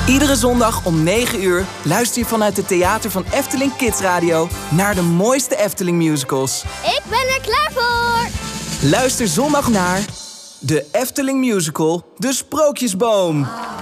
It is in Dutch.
Iedere zondag om 9 uur luister je vanuit het theater van Efteling Kids Radio naar de mooiste Efteling musicals. Ik ben er klaar voor! Luister zondag naar de Efteling Musical, De Sprookjesboom.